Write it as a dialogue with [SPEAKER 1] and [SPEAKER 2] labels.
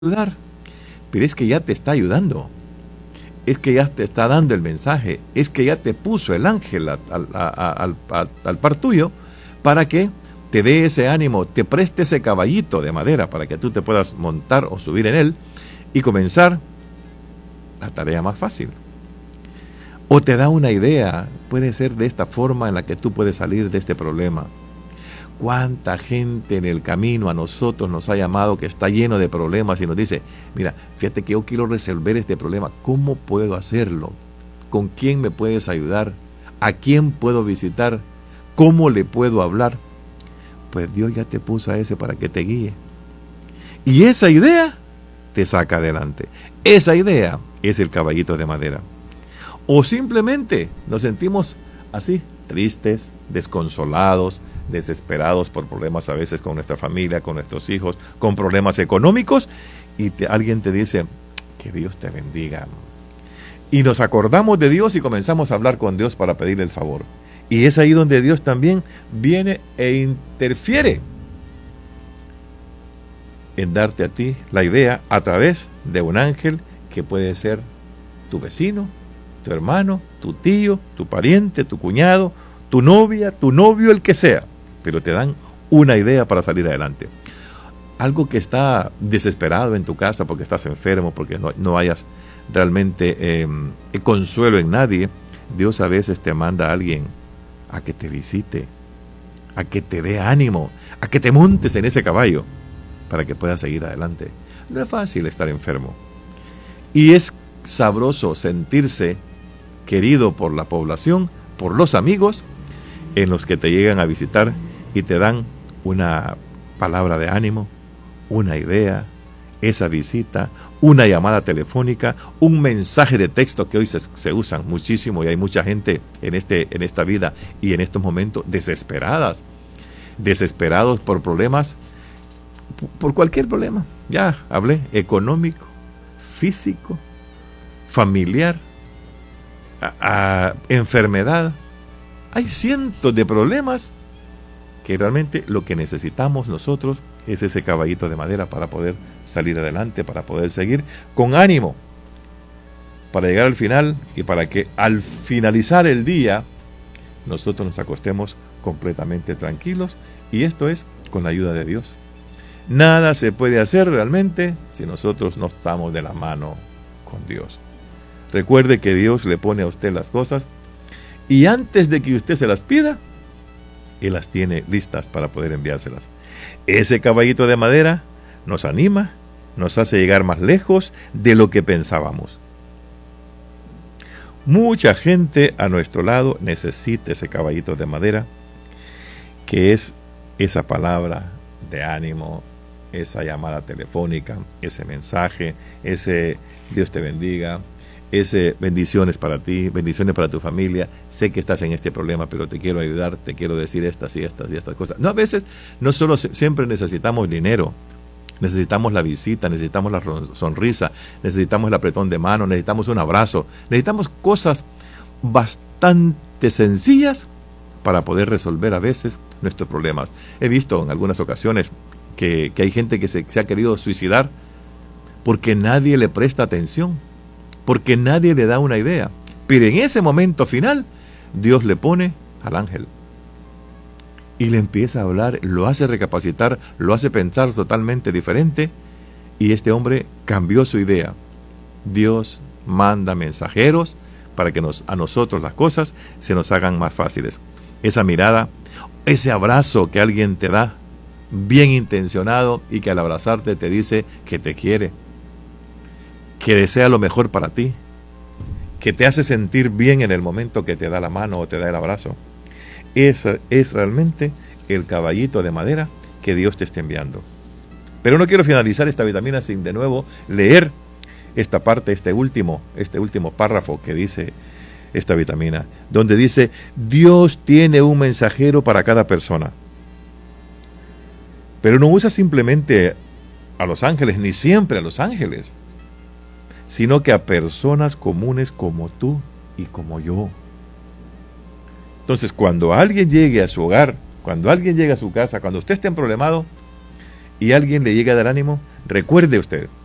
[SPEAKER 1] ayudar, pero es que ya te está ayudando, es que ya te está dando el mensaje, es que ya te puso el ángel al par tuyo para que te dé ese ánimo, te preste ese caballito de madera para que tú te puedas montar o subir en él y comenzar la tarea más fácil. O te da una idea, puede ser de esta forma en la que tú puedes salir de este problema. ¿Cuánta gente en el camino a nosotros nos ha llamado que está lleno de problemas y nos dice, mira, fíjate que yo quiero resolver este problema, ¿cómo puedo hacerlo? ¿Con quién me puedes ayudar? ¿A quién puedo visitar? ¿Cómo le puedo hablar? Pues Dios ya te puso a ese para que te guíe. Y esa idea te saca adelante. Esa idea es el caballito de madera. O simplemente nos sentimos así, tristes, desconsolados, desesperados por problemas a veces con nuestra familia, con nuestros hijos, con problemas económicos, y alguien te dice, que Dios te bendiga. Y nos acordamos de Dios y comenzamos a hablar con Dios para pedirle el favor. Y es ahí donde Dios también viene e interfiere en darte a ti la idea a través de un ángel que puede ser tu vecino, tu hermano, tu tío, tu pariente, tu cuñado, tu novia, tu novio, el que sea, pero te dan una idea para salir adelante. Algo que está desesperado en tu casa porque estás enfermo, porque no hayas realmente consuelo en nadie, Dios a veces te manda a alguien a que te visite, a que te dé ánimo, a que te montes en ese caballo para que puedas seguir adelante. No es fácil estar enfermo. Y es sabroso sentirse querido por la población, por los amigos, en los que te llegan a visitar y te dan una palabra de ánimo, una idea, esa visita, una llamada telefónica, un mensaje de texto que hoy se usan muchísimo y hay mucha gente en esta vida y en estos momentos desesperados por problemas, por cualquier problema, ya hablé, económico, físico, familiar, enfermedad. Hay cientos de problemas que realmente lo que necesitamos nosotros es ese caballito de madera para poder salir adelante, para poder seguir con ánimo, para llegar al final y para que al finalizar el día nosotros nos acostemos completamente tranquilos, y esto es con la ayuda de Dios. Nada se puede hacer realmente si nosotros no estamos de la mano con Dios. Recuerde que Dios le pone a usted las cosas y antes de que usted se las pida, Él las tiene listas para poder enviárselas. Ese caballito de madera nos anima, nos hace llegar más lejos de lo que pensábamos. Mucha gente a nuestro lado necesita ese caballito de madera, que es esa palabra de ánimo, esa llamada telefónica, ese mensaje, ese Dios te bendiga, ese bendiciones para ti, bendiciones para tu familia. Sé que estás en este problema, pero te quiero ayudar, te quiero decir estas y estas y estas cosas. No, a veces no solo siempre necesitamos dinero, necesitamos la visita, necesitamos la sonrisa, necesitamos el apretón de mano, necesitamos un abrazo, necesitamos cosas bastante sencillas para poder resolver a veces nuestros problemas. He visto en algunas ocasiones que hay gente que se ha querido suicidar porque nadie le presta atención, porque nadie le da una idea. Pero en ese momento final, Dios le pone al ángel y le empieza a hablar, lo hace recapacitar, lo hace pensar totalmente diferente, y este hombre cambió su idea. Dios manda mensajeros para que a nosotros las cosas se nos hagan más fáciles. Esa mirada, ese abrazo que alguien te da, bien intencionado, y que al abrazarte te dice que te quiere, que desea lo mejor para ti, que te hace sentir bien en el momento que te da la mano o te da el abrazo. Ese es realmente el caballito de madera que Dios te está enviando. Pero no quiero finalizar esta vitamina sin de nuevo leer esta parte, este último párrafo que dice esta vitamina, donde dice: Dios tiene un mensajero para cada persona. Pero no usa simplemente a los ángeles, ni siempre a los ángeles, sino que a personas comunes como tú y como yo. Entonces, cuando alguien llegue a su hogar, cuando alguien llegue a su casa, cuando usted esté problemado y alguien le llegue a dar ánimo, recuerde usted